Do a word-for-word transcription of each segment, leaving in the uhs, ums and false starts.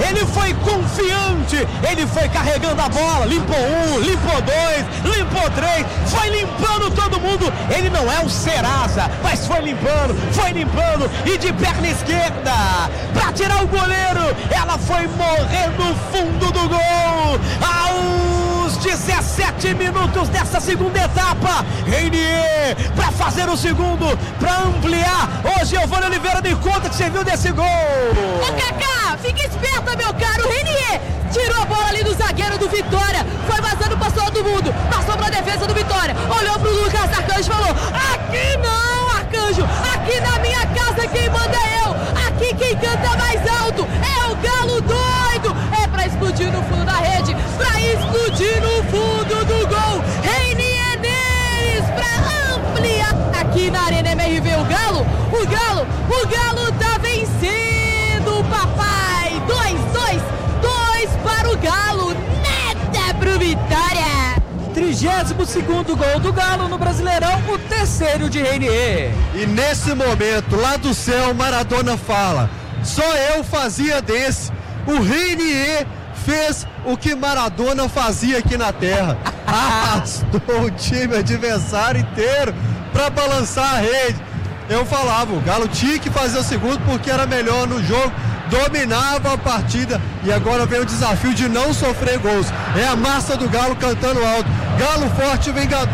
ele foi confiante, ele foi carregando a bola, limpou um, limpou dois, limpou três, foi limpando todo mundo. Ele não é o Serasa, mas foi limpando, foi limpando, e de perna esquerda, para tirar o goleiro, ela foi morrer no fundo do gol, aos dezessete minutos dessa segunda etapa. Reinier para fazer o segundo, para ampliar. Hoje Giovanni Oliveira me conta que você viu desse gol. Ô Kaká, fica esperta, meu caro. Reinier tirou a bola ali do zagueiro do Vitória, foi vazando para todo mundo, passou para a defesa do Vitória, olhou pro Lucas Arcanjo e falou: aqui não, Arcanjo, aqui na minha casa quem manda é eu, aqui quem canta mais alto é o Galo doido. É para explodir no fundo da rede, para explodir no fundo do gol. Reinier Neres para ampliar aqui na Arena M R V. O Galo, o Galo, o Galo tá vencendo, papai. Dois, dois, dois para o Galo, nada pro Vitória. trigésimo segundo gol do Galo no Brasileirão, o terceiro de Reinier. E nesse momento, lá do céu, Maradona fala: só eu fazia desse. O Reinier fez o que Maradona fazia aqui na terra. Arrastou o time adversário inteiro para balançar a rede. Eu falava, o Galo tinha que fazer o segundo porque era melhor no jogo, dominava a partida, e agora vem o desafio de não sofrer gols. É a massa do Galo cantando alto. Galo forte, vingador.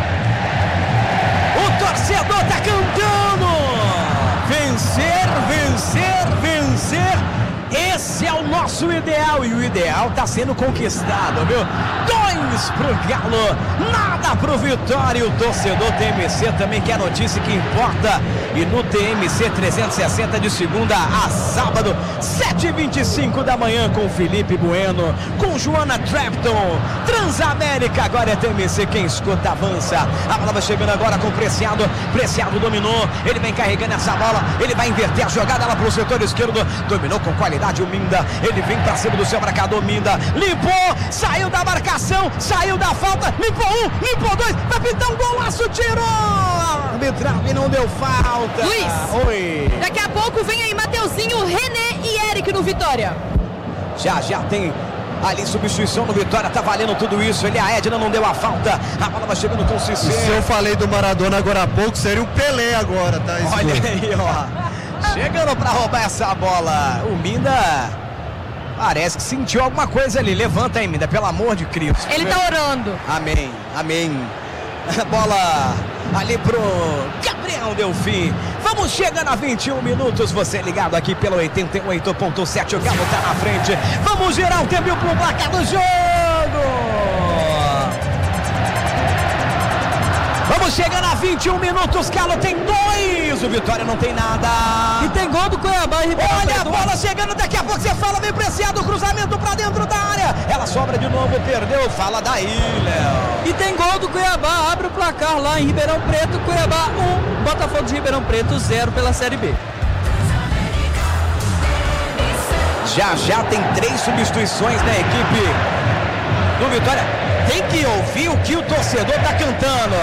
O torcedor tá cantando. Vencer, vencer, vencer. Esse é o nosso ideal, e o ideal tá sendo conquistado, viu? Dois pro Galo, nada pro Vitória. O torcedor T M C também quer notícia que importa. E no T M C trezentos e sessenta, de segunda a sábado, sete e vinte e cinco da manhã, com Felipe Bueno, com Joana Trapton. Transamérica, agora é T M C, quem escuta avança. A bola vai chegando agora com o Preciado. Preciado dominou, ele vem carregando essa bola, ele vai inverter a jogada lá pro setor esquerdo. Dominou com qualidade o Minda, ele vem pra cima do seu marcador. Minda limpou, saiu da marcação, saiu da falta, limpou um, limpou dois, vai pintar um golaço, tirou! A arbitragem não deu falta. Luiz, oi. Daqui a pouco vem aí Mateuzinho, René e Eric no Vitória. Já, já tem ali substituição no Vitória, tá valendo tudo isso. Ele, a Edna não deu a falta, a bola vai chegando com o Cicê. Se eu falei do Maradona agora há pouco, seria o Pelé agora, tá? Esse Olha gol. aí, ó. Chegando para roubar essa bola. O Minda parece que sentiu alguma coisa ali. Levanta aí, Minda, pelo amor de Cristo. Ele tá orando. Amém, amém. A bola ali pro Gabriel Delfim. Vamos chegando a vinte e um minutos. Você ligado aqui pelo oitenta e oito ponto sete. O Galo tá na frente. Vamos girar o tempo pro placar do jogo. Vamos chegando a vinte e um minutos. Galo tem dois, o Vitória não tem nada. E tem gol do Cuiabá. E olha a bola chegando, daqui a pouco você fala, vem Preciado, cruzamento pra dentro da área. Ela sobra de novo, perdeu, fala daí, Léo. E tem gol do Cuiabá, abre o placar lá em Ribeirão Preto. Cuiabá um, Botafogo de Ribeirão Preto zero pela Série B. Já já tem três substituições na equipe do Vitória. Tem que ouvir o que o torcedor tá cantando.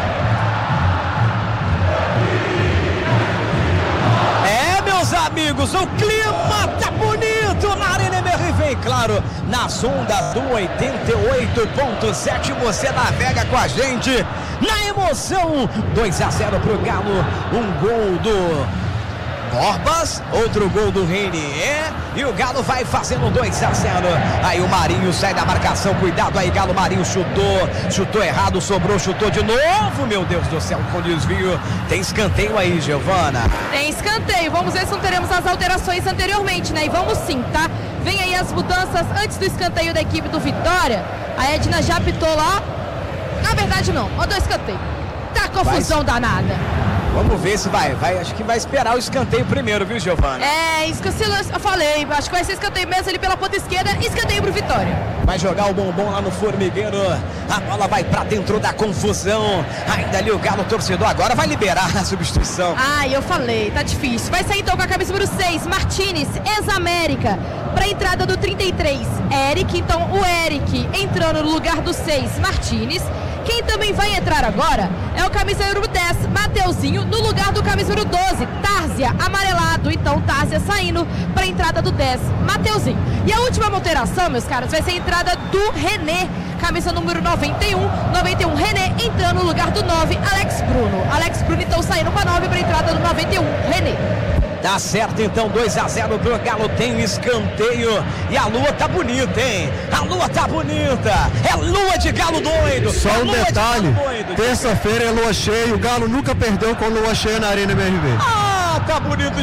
É, meus amigos, o clima tá bonito na Arena M R V. Claro, nas ondas do oitenta e oito ponto sete, você navega com a gente na emoção. dois a zero pro Galo, um gol do Borbas, outro gol do Reinier, e o Galo vai fazendo dois a zero. Aí o Marinho sai da marcação, cuidado aí, Galo. Marinho chutou, chutou errado, sobrou, chutou de novo, meu Deus do céu, com desvio. Tem escanteio aí, Giovana. Tem escanteio, vamos ver se não teremos as alterações anteriormente, né? E vamos sim, tá? Vem aí as mudanças antes do escanteio da equipe do Vitória. A Edna já apitou lá. Na verdade não, mandou escanteio. Tá confusão vai. danada. Vamos ver se vai, vai, acho que vai esperar o escanteio primeiro, viu, Giovana? É, isso que eu falei, acho que vai ser escanteio mesmo ali pela ponta esquerda, escanteio pro Vitória. Vai jogar o bombom lá no formigueiro, a bola vai pra dentro da confusão, ainda ali o Galo torcedor agora vai liberar a substituição. Ah, eu falei, tá difícil. Vai sair então com a camisa número seis, Martínez, ex-América, pra entrada do trinta e três, Eric, então o Eric entrando no lugar do seis, Martínez. Quem também vai entrar agora é o camisa número dez, dez, Mateuzinho, no lugar do camisa número doze, Tárzia, amarelado. Então, Tárzia saindo para a entrada do dez, Mateuzinho. E a última alteração, meus caras, vai ser a entrada do René, camisa número noventa e um. noventa e um, René, entrando no lugar do nove, Alex Bruno. Alex Bruno, então, saindo com a nove para a entrada do noventa e um, René. Tá certo, então, dois a zero pro Galo, tem escanteio e a lua tá bonita, hein? A lua tá bonita, é lua de Galo doido. Só um é detalhe, de terça-feira é lua cheia, o Galo nunca perdeu com lua cheia na Arena M R V. Ah, tá bonito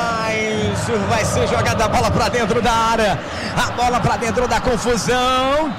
demais, vai ser jogada a bola pra dentro da área, a bola pra dentro da confusão.